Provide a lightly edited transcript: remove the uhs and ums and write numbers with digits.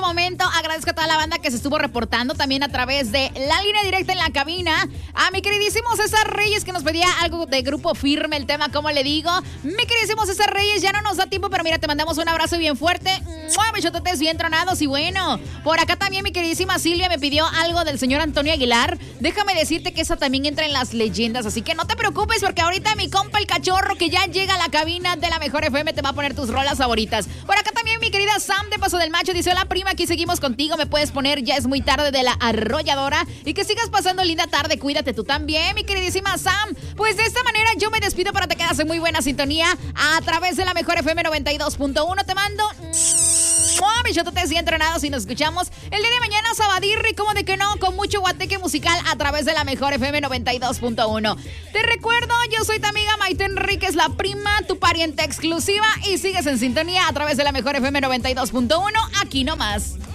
momento agradezco a toda la banda que se estuvo reportando también a través de la línea directa en la cabina. A mi queridísimo César Reyes, que nos pedía algo de Grupo Firme, el tema, ¿cómo le digo? Mi queridísimo César Reyes, ya no nos da tiempo, pero mira, te mandamos un abrazo bien fuerte. Bechototes bien tronados. Y bueno, por acá también mi queridísima Silvia me pidió algo del señor Antonio Aguilar. Déjame decirte que esa también entra en las leyendas, así que no te preocupes, porque ahorita mi compa el cachorro, que ya llega a la cabina de la Mejor FM, te va a poner tus rolas favoritas. Por acá también mi querida Sam de Paso del Macho dice: hola prima, aquí seguimos contigo, me puedes poner Ya es muy tarde de La Arrolladora, y que sigas pasando linda tarde, cuídate tú también, mi queridísima Sam. Pues de esta manera yo me despido, pero te quedas en muy buena sintonía a través de la Mejor FM 92.1. Te mando bichototes y entrenados, y nos escuchamos el día de mañana, sabadirri, como de que no, con mucho guateque musical a través de la Mejor FM 92.1. Te recuerdo, yo soy tu amiga Maite Enríquez, la prima, tu pariente exclusiva, y sigues en sintonía a través de la Mejor FM 92.1, aquí nomás.